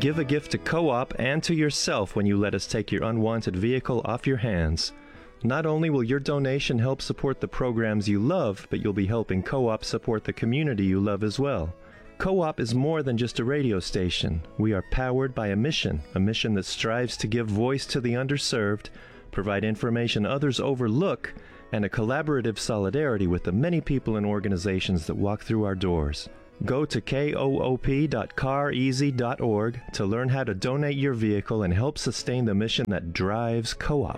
Give a gift to Co-op and to yourself when you let us take your unwanted vehicle off your hands. Not only will your donation help support the programs you love, but you'll be helping Co-op support the community you love as well. Co-op is more than just a radio station. We are powered by a mission that strives to give voice to the underserved, provide information others overlook, and a collaborative solidarity with the many people and organizations that walk through our doors. Go to koop.careasy.org to learn how to donate your vehicle and help sustain the mission that drives Co-op.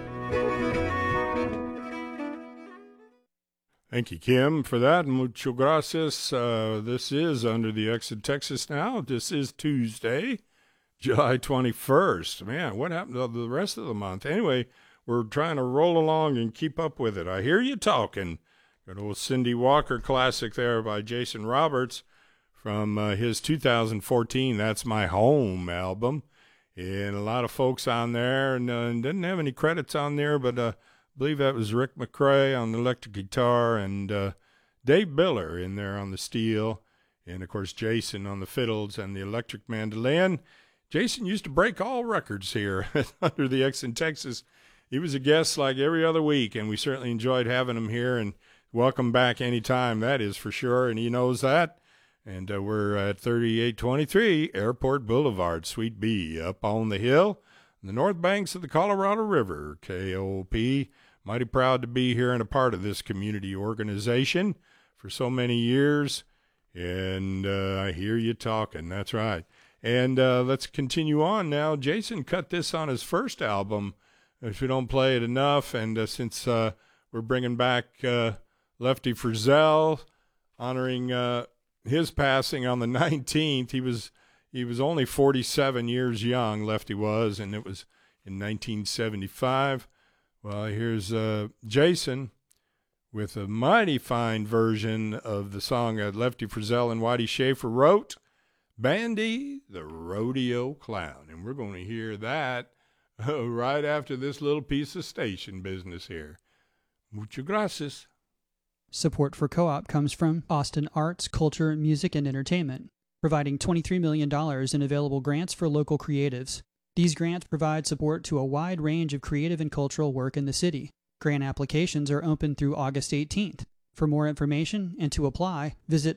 Thank you, Kim, for that. Mucho gracias. This is Under the Exit Texas now. This is Tuesday, July 21st. Man, what happened to the rest of the month? Anyway, we're trying to roll along and keep up with it. I Hear You Talking. Good old Cindy Walker classic there by Jason Roberts from his 2014 That's My Home album. And a lot of folks on there, and didn't have any credits on there, but I believe that was Rick McCrae on the electric guitar and Dave Biller in there on the steel. And, of course, Jason on the fiddles and the electric mandolin. Jason used to break all records here Under the X in Texas. He was a guest like every other week, and we certainly enjoyed having him here, and welcome back anytime, that is for sure, and he knows that. And we're at 3823 Airport Boulevard, Suite B, up on the hill, on the north banks of the Colorado River. KOP, mighty proud to be here and a part of this community organization for so many years, and I hear you talking, that's right. And let's continue on now. Jason cut this on his first album, if we don't play it enough, and since we're bringing back Lefty Frizzell, honoring his passing on the 19th. He was only 47 years young, Lefty was, and it was in 1975. Well, here's Jason with a mighty fine version of the song that Lefty Frizzell and Whitey Schaefer wrote, Bandy the Rodeo Clown. And we're going to hear that right after this little piece of station business here. Muchas gracias. Support for Co-op comes from Austin Arts, Culture, Music, and Entertainment, providing $23 million in available grants for local creatives. These grants provide support to a wide range of creative and cultural work in the city. Grant applications are open through August 18th. For more information and to apply, visit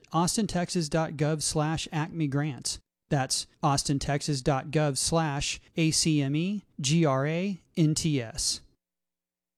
austintexas.gov/Acme Grants. That's austintexas.gov/ACMEGRANTS.